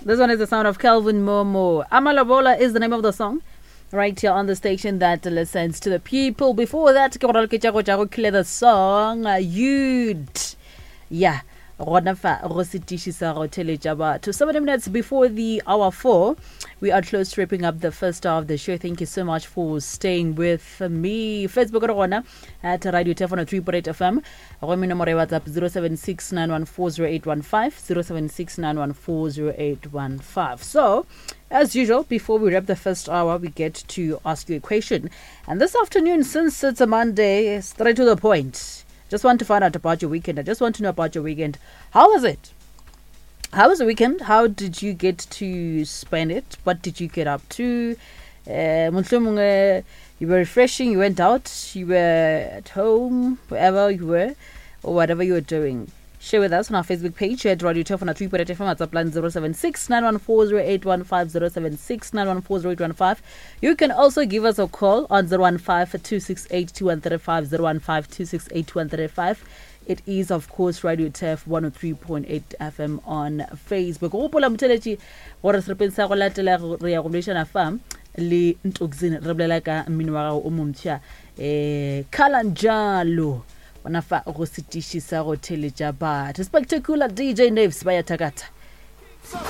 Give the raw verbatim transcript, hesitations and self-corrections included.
This one is the sound of Calvin Momo. Amalabola is the name of the song. Right here on the station that listens to the people. Before that, clear the song. Uh, You'd. Yeah. To seven minutes before the hour four, we are close to wrapping up the first hour of the show. Thank you so much for staying with me. Facebook at Radio Telephone three point eight F M. WhatsApp zero seven six nine one four zero eight one five zero seven six nine one four zero eight one five. So, as usual, before we wrap the first hour, we get to ask you a question. And this afternoon, since it's a Monday, straight to the point. Just want to find out about your weekend. I just want to know about your weekend. How was it? How was the weekend? How did you get to spend it? What did you get up to? Uh, you were refreshing. You went out. You were at home, wherever you were, or whatever you were doing. Share with us on our Facebook page at Radio Telephone three point eight F M. WhatsApp line zero seven six nine one four zero eight one five zero seven six nine one four zero eight one five. You can also give us a call on zero one five two six eight two one three five zero one five two six eight two one three five. It is, of course, Radio T F one oh three point eight F M on Facebook. Gopola motheledi gore se re pensa go latela re ya go leshana fam le ntokzine re bolela ka mmino wa gago o momtšha eh Kalanjalo wanafa go sitishisa go theletša batho. Spectacular D J Naves ba ya thakatha.